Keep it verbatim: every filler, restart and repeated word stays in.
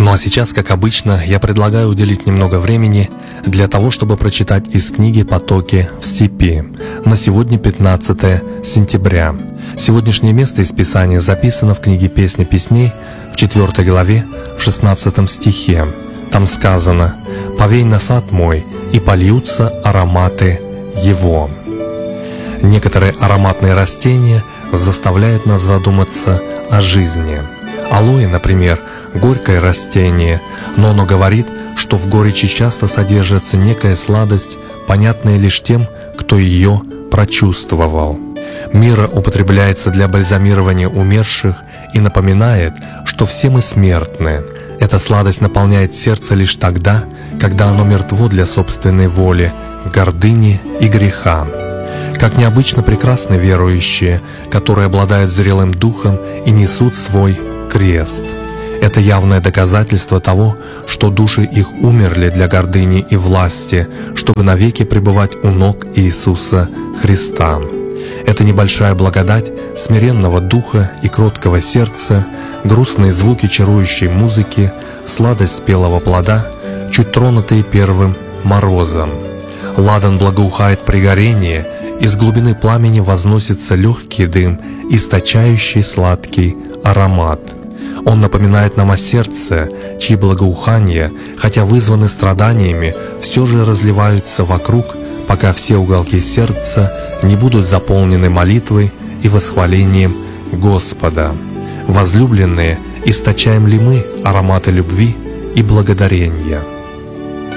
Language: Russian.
Ну а сейчас, как обычно, я предлагаю уделить немного времени для того, чтобы прочитать из книги «Потоки в степи» на сегодня пятнадцатое сентября. Сегодняшнее место из Писания записано в книге «Песня песней» в четвёртой главе, в шестнадцатом стихе. Там сказано: «Повей на сад мой, и польются ароматы его». Некоторые ароматные растения заставляют нас задуматься о жизни. Алоэ, например, горькое растение, но оно говорит, что в горечи часто содержится некая сладость, понятная лишь тем, кто ее прочувствовал. Мирра употребляется для бальзамирования умерших и напоминает, что все мы смертны. Эта сладость наполняет сердце лишь тогда, когда оно мертво для собственной воли, гордыни и греха. Как необычно прекрасны верующие, которые обладают зрелым духом и несут свой крест. Это явное доказательство того, что души их умерли для гордыни и власти, чтобы навеки пребывать у ног Иисуса Христа. Это небольшая благодать смиренного духа и кроткого сердца, грустные звуки чарующей музыки, сладость спелого плода, чуть тронутые первым морозом. Ладан благоухает при горении, из глубины пламени возносится легкий дым, источающий сладкий аромат. Он напоминает нам о сердце, чьи благоухания, хотя вызваны страданиями, все же разливаются вокруг, пока все уголки сердца не будут заполнены молитвой и восхвалением Господа. Возлюбленные, источаем ли мы ароматы любви и благодарения?